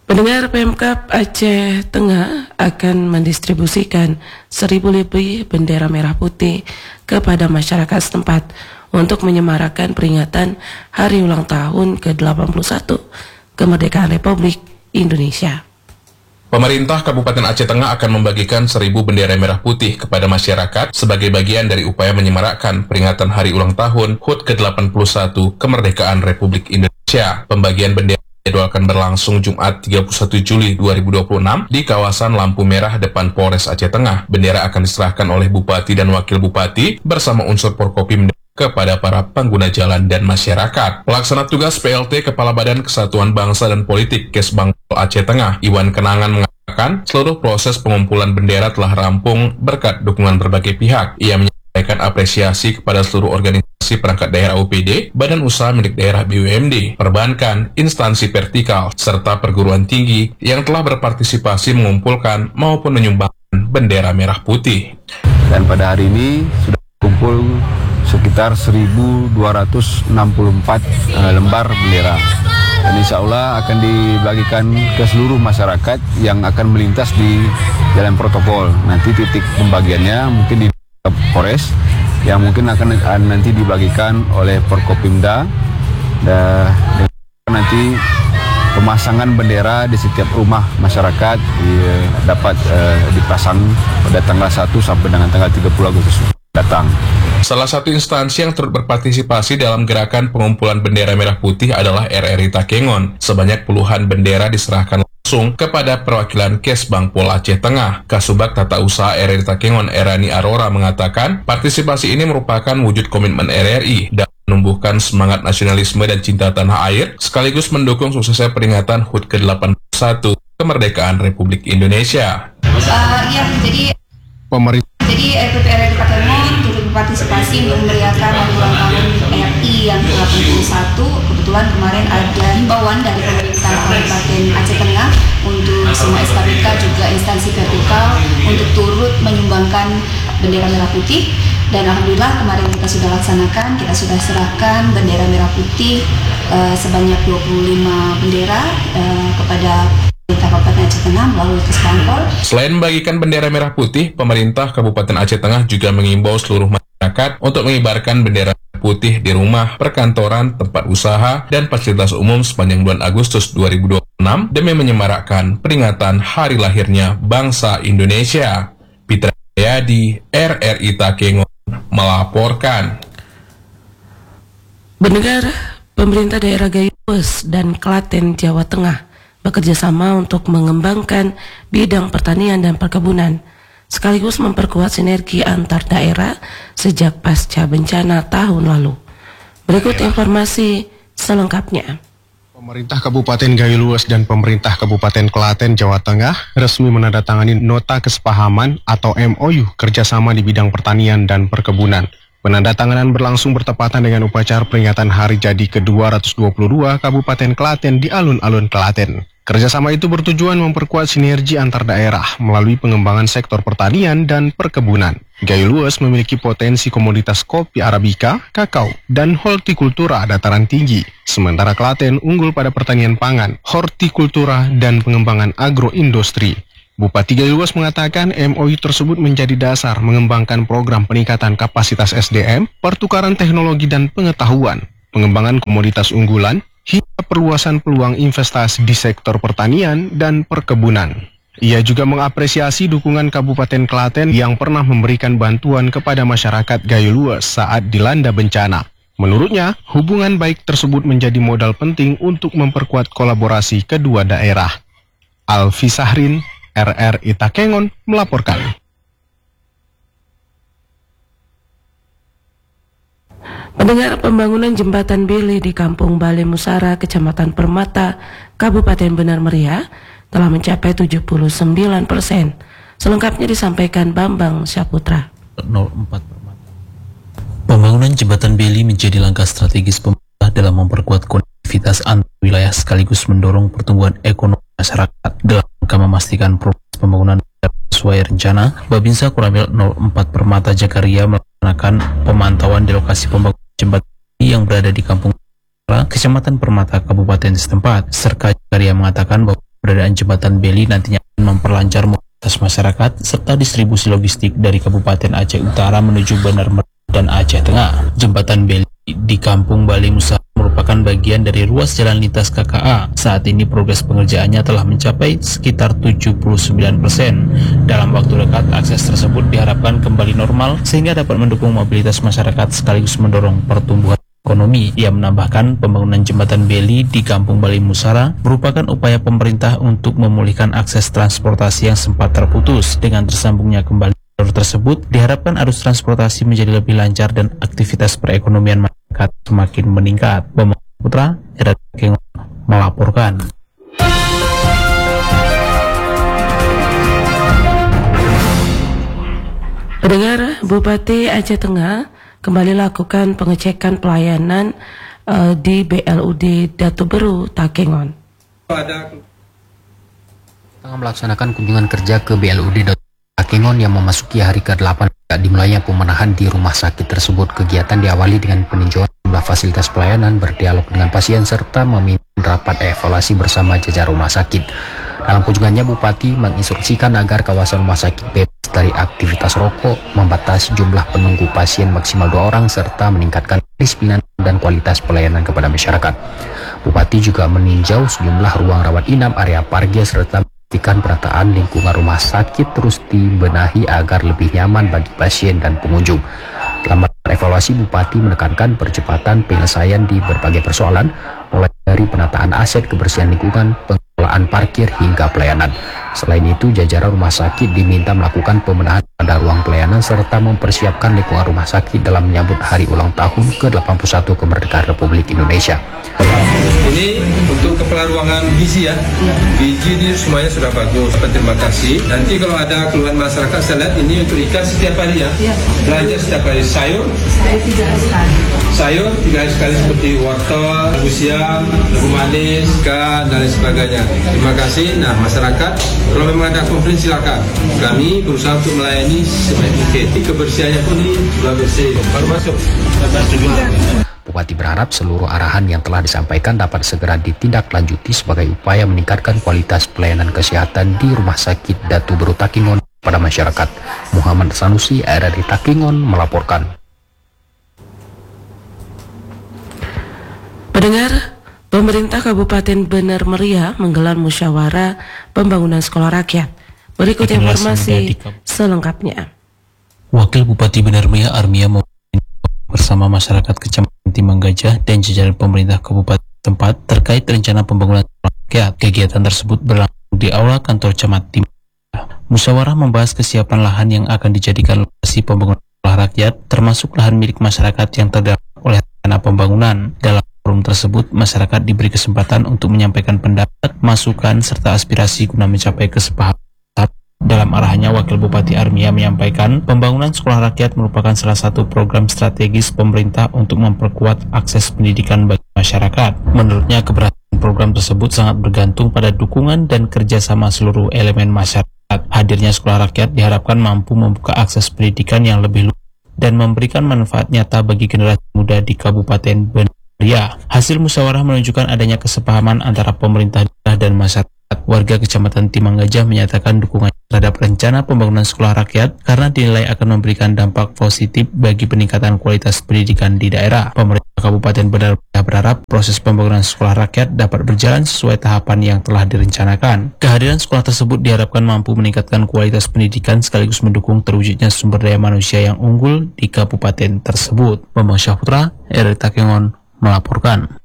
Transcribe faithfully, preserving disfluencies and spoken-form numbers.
Pendengar, Pemkab Aceh Tengah akan mendistribusikan seribu lebih bendera merah putih kepada masyarakat setempat untuk menyemarakan peringatan hari ulang tahun ke delapan puluh satu kemerdekaan Republik Indonesia. Pemerintah Kabupaten Aceh Tengah akan membagikan seribu bendera merah putih kepada masyarakat sebagai bagian dari upaya menyemarakkan peringatan hari ulang tahun H U T ke delapan puluh satu kemerdekaan Republik Indonesia. Pembagian bendera dijadwalkan berlangsung Jumat tiga puluh satu Juli dua ribu dua puluh enam di kawasan Lampu Merah depan Polres Aceh Tengah. Bendera akan diserahkan oleh Bupati dan Wakil Bupati bersama unsur Porkopimda kepada para pengguna jalan dan masyarakat. Pelaksana tugas P L T Kepala Badan Kesatuan Bangsa dan Politik Kesbangpol Aceh Tengah, Iwan Kenangan, mengatakan seluruh proses pengumpulan bendera telah rampung berkat dukungan berbagai pihak. Ia menyampaikan apresiasi kepada seluruh organisasi perangkat daerah O P D, badan usaha milik daerah B U M D, perbankan, instansi vertikal, serta perguruan tinggi yang telah berpartisipasi mengumpulkan maupun menyumbangkan bendera merah putih. Dan pada hari ini sudah kumpul sekitar seribu dua ratus enam puluh empat uh, lembar bendera, dan insya Allah akan dibagikan ke seluruh masyarakat yang akan melintas di jalan protokol. Nanti titik pembagiannya mungkin di Polres, yang mungkin akan nanti dibagikan oleh Porkopimda, dan nanti pemasangan bendera di setiap rumah masyarakat ya, dapat uh, dipasang pada tanggal satu sampai dengan tanggal tiga puluh Agustus datang. Salah satu instansi yang turut berpartisipasi dalam gerakan pengumpulan bendera merah putih adalah R R I Takengon. Sebanyak puluhan bendera diserahkan langsung kepada perwakilan Kesbangpol Aceh Tengah. Kasubag Tata Usaha R R I Takengon, Erani Arora, mengatakan partisipasi ini merupakan wujud komitmen R R I dan menumbuhkan semangat nasionalisme dan cinta tanah air, sekaligus mendukung suksesnya peringatan H U T ke delapan puluh satu kemerdekaan Republik Indonesia. Uh, ya, jadi pemerintah Jadi R P P R R I Takengon turut berpartisipasi untuk memeriahkan hari ulang tahun R I yang ke delapan puluh satu. Kebetulan kemarin ada himbauan dari pemerintah Kabupaten Aceh Tengah untuk semua S K B K juga instansi vertikal untuk turut menyumbangkan bendera merah putih. Dan alhamdulillah kemarin kita sudah laksanakan, kita sudah serahkan bendera merah putih uh, sebanyak dua puluh lima bendera uh, kepada Kabupaten Aceh Tengah melalui Kesbangpol. Selain membagikan bendera merah putih, pemerintah Kabupaten Aceh Tengah juga mengimbau seluruh masyarakat untuk mengibarkan bendera putih di rumah, perkantoran, tempat usaha, dan fasilitas umum sepanjang bulan Agustus dua ribu dua puluh enam demi menyemarakkan peringatan hari lahirnya bangsa Indonesia. Pitra Yadi, R R I Takengon, melaporkan. Pendengar, pemerintah daerah Gayo Lues dan Klaten, Jawa Tengah bekerja sama untuk mengembangkan bidang pertanian dan perkebunan, sekaligus memperkuat sinergi antar daerah sejak pasca bencana tahun lalu. Berikut informasi selengkapnya. Pemerintah Kabupaten Gayo Lues dan pemerintah Kabupaten Klaten, Jawa Tengah resmi menandatangani Nota Kesepahaman atau M O U kerjasama di bidang pertanian dan perkebunan. Penandatanganan berlangsung bertepatan dengan upacara peringatan hari jadi ke dua ratus dua puluh dua Kabupaten Klaten di alun-alun Klaten. Kerjasama itu bertujuan memperkuat sinergi antar daerah melalui pengembangan sektor pertanian dan perkebunan. Gayo Lues memiliki potensi komoditas kopi Arabica, kakao, dan hortikultura dataran tinggi. Sementara Klaten unggul pada pertanian pangan, hortikultura, dan pengembangan agroindustri. Bupati Gayo Lues mengatakan M O U tersebut menjadi dasar mengembangkan program peningkatan kapasitas S D M, pertukaran teknologi dan pengetahuan, pengembangan komoditas unggulan, hingga perluasan peluang investasi di sektor pertanian dan perkebunan. Ia juga mengapresiasi dukungan Kabupaten Klaten yang pernah memberikan bantuan kepada masyarakat Gayo Lues saat dilanda bencana. Menurutnya, hubungan baik tersebut menjadi modal penting untuk memperkuat kolaborasi kedua daerah. Alfi Sahrin, R R I Takengon, melaporkan. Pendengar, pembangunan jembatan Beli di Kampung Bale Musara, Kecamatan Permata, Kabupaten Benar Meriah telah mencapai tujuh puluh sembilan persen. Selengkapnya disampaikan Bambang Syaputra. nol empat Permata. Pembangunan jembatan Beli menjadi langkah strategis pemerintah dalam memperkuat konektivitas antar wilayah sekaligus mendorong pertumbuhan ekonomi masyarakat dalam rangka memastikan proses pembangunan sesuai rencana. Babinsa Koramil nol empat Permata Jakaria melaksanakan pemantauan di lokasi pembangunan jembatan yang berada di Kampung Kecamatan Permata Kabupaten setempat. Serka Jakaria mengatakan bahwa keberadaan jembatan Beli nantinya akan memperlancar mobilitas masyarakat serta distribusi logistik dari Kabupaten Aceh Utara menuju Benar Meriah dan Aceh Tengah. Jembatan Beli di Kampung Bali Musara merupakan bagian dari ruas jalan lintas K K A. Saat ini progres pengerjaannya telah mencapai sekitar tujuh puluh sembilan persen. Dalam waktu dekat, akses tersebut diharapkan kembali normal sehingga dapat mendukung mobilitas masyarakat sekaligus mendorong pertumbuhan ekonomi. Ia menambahkan pembangunan jembatan Beli di Kampung Bali Musara merupakan upaya pemerintah untuk memulihkan akses transportasi yang sempat terputus. Dengan tersambungnya kembali jalur tersebut, diharapkan arus transportasi menjadi lebih lancar dan aktivitas perekonomian masyarakat semakin meningkat. Bambang Putra, R T K melaporkan. Pendengar, Bupati Aceh Tengah kembali lakukan pengecekan pelayanan uh, di B L U D Datu Beru, Takengon. Tengah melaksanakan kunjungan kerja ke B L U D Datu Takengon yang memasuki hari ke delapan dimulainya pembenahan di rumah sakit tersebut. Kegiatan diawali dengan peninjauan jumlah fasilitas pelayanan, berdialog dengan pasien serta memimpin rapat evaluasi bersama jajar rumah sakit. Dalam kunjungannya, Bupati menginstruksikan agar kawasan rumah sakit bebas dari aktivitas rokok, membatasi jumlah penunggu pasien maksimal dua orang, serta meningkatkan kedisiplinan dan kualitas pelayanan kepada masyarakat. Bupati juga meninjau sejumlah ruang rawat inap, area parkir, serta memastikan penataan lingkungan rumah sakit terus dibenahi agar lebih nyaman bagi pasien dan pengunjung. Dalam evaluasi, Bupati menekankan percepatan penyelesaian di berbagai persoalan, mulai dari penataan aset, kebersihan lingkungan, pengelolaan parkir, hingga pelayanan. Selain itu, jajaran rumah sakit diminta melakukan pembenahan pada ruang pelayanan serta mempersiapkan lingkungan rumah sakit dalam menyambut hari ulang tahun ke delapan puluh satu kemerdekaan Republik Indonesia. Ini untuk kepala ruangan gizi ya, gizi ini semuanya sudah bagus. Terima kasih. Nanti kalau ada keluhan masyarakat, saya lihat ini untuk ikan setiap hari ya, belanja setiap hari. Sayur, sayur tiga hari sekali seperti wortel, labu siam, labu manis, ikan dan lain sebagainya. Terima kasih. Nah, masyarakat kalau memang ada komplain silakan. Kami berusaha untuk melayani sebaik mungkin. Kebersihannya pun ini sudah bersih. Baru masuk. Bupati berharap seluruh arahan yang telah disampaikan dapat segera ditindaklanjuti sebagai upaya meningkatkan kualitas pelayanan kesehatan di Rumah Sakit Datu Beru Takengon pada masyarakat. Muhammad Sanusi, R R I Takengon melaporkan. Pendengar, pemerintah Kabupaten Benar Meriah menggelar musyawarah pembangunan sekolah rakyat. Berikut Itulah informasi selengkapnya. Wakil Bupati Benar Meriah Armia bersama masyarakat Kecamatan Timang Gajah dan jajaran pemerintah kabupaten tempat terkait rencana pembangunan sekolah rakyat. Kegiatan tersebut berlangsung di Aula Kantor Camat Timang Gajah. Musyawarah membahas kesiapan lahan yang akan dijadikan lokasi pembangunan sekolah rakyat, termasuk lahan milik masyarakat yang terdampak oleh rencana pembangunan. Dalam forum tersebut, masyarakat diberi kesempatan untuk menyampaikan pendapat, masukan, serta aspirasi guna mencapai kesepahaman. Dalam arahannya, Wakil Bupati Armia menyampaikan pembangunan sekolah rakyat merupakan salah satu program strategis pemerintah untuk memperkuat akses pendidikan bagi masyarakat. Menurutnya, keberhasilan program tersebut sangat bergantung pada dukungan dan kerjasama seluruh elemen masyarakat. Hadirnya sekolah rakyat diharapkan mampu membuka akses pendidikan yang lebih luas dan memberikan manfaat nyata bagi generasi muda di Kabupaten Benar Meriah. Hasil musyawarah menunjukkan adanya kesepahaman antara pemerintah daerah dan masyarakat. Warga Kecamatan Timang Gajah menyatakan dukungan terhadap rencana pembangunan sekolah rakyat karena dinilai akan memberikan dampak positif bagi peningkatan kualitas pendidikan di daerah. Pemerintah Kabupaten Benar Meriah berharap proses pembangunan sekolah rakyat dapat berjalan sesuai tahapan yang telah direncanakan. Kehadiran sekolah tersebut diharapkan mampu meningkatkan kualitas pendidikan sekaligus mendukung terwujudnya sumber daya manusia yang unggul di kabupaten tersebut. Bambang Syahputra, R R I Takengon melaporkan.